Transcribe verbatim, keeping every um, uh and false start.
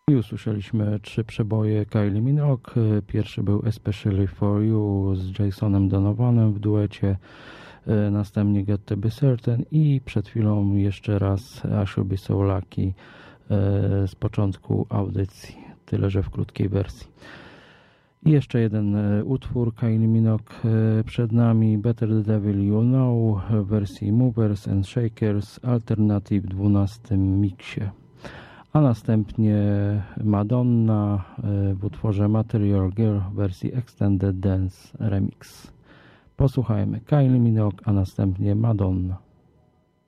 I usłyszeliśmy trzy przeboje Kylie Minogue. Pierwszy był Especially For You z Jasonem Donovanem w duecie, następnie Got To Be Certain i przed chwilą jeszcze raz I Should Be So Lucky z początku audycji, tyle że w krótkiej wersji. I jeszcze jeden utwór Kylie Minogue przed nami, Better the Devil You Know w wersji Movers and Shakers Alternative dwunastym miksie. A następnie Madonna w utworze Material Girl w wersji Extended Dance Remix. Posłuchajmy Kylie Minogue, a następnie Madonna.